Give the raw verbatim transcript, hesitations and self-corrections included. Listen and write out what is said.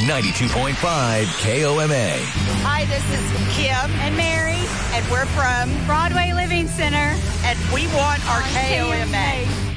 ninety-two point five K O M A. Hi, this is Kim and Mary, and we're from Broadway Living Center, and we want our on K O M A. K O M A.